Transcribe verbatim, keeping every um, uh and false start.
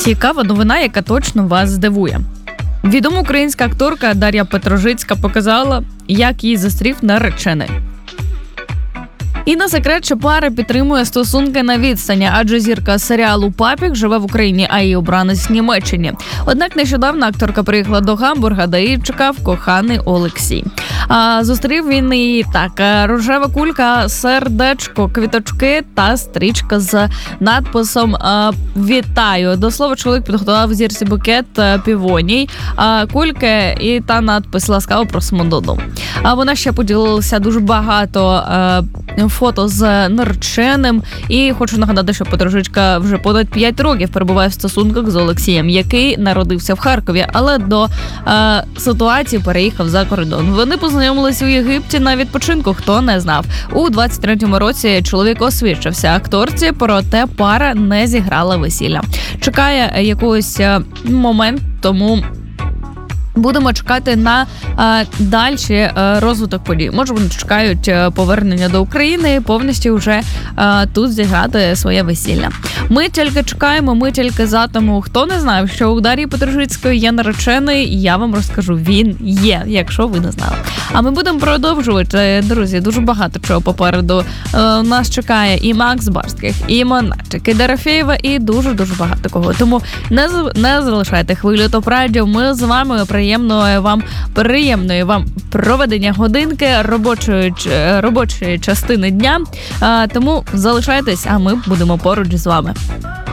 Цікава новина, яка точно вас здивує. Відома українська акторка Дар'я Петрожицька показала, як її зустрів наречений. І на секрет, що пара підтримує стосунки на відстані, адже зірка серіалу «Папік» живе в Україні, а її обранець в Німеччині. Однак нещодавно акторка приїхала до Гамбурга, де її чекав коханий Олексій. А зустрів він її так: рожева кулька, сердечко, квіточки та стрічка з надписом «Вітаю». До слова, чоловік підготував зірці букет півоній, кульки і та надпис «Ласкаво просимо додому». А вона ще поділилася дуже багато фото з нареченим. І хочу нагадати, що Петрожичка вже понад п'ять років перебуває в стосунках з Олексієм, який народився в Харкові, але до е, ситуації переїхав за кордон. Вони познайомилися у Єгипті на відпочинку, хто не знав. У двадцять третьому році чоловік освідчився акторці, проте пара не зіграла весілля. Чекає якогось момент, тому будемо чекати на а, дальші а, розвиток подій. Може, вони чекають а, повернення до України і повністю вже а, тут зіграти своє весілля. Ми тільки чекаємо, ми тільки за. Тому хто не знав, що у Дар'ї Петрожицької є наречений, я вам розкажу, він є, якщо ви не знали. А ми будемо продовжувати, друзі, дуже багато чого попереду. А, нас чекає і Макс Барських, і Монатчик, і Дорофєєва, і дуже-дуже багато кого. Тому не, не залишайте хвилю Топ Радіо. Ми з вами приємно Приємної вам, приємної вам проведення годинки робочої, робочої частини дня. А, тому залишайтесь, а ми будемо поруч з вами.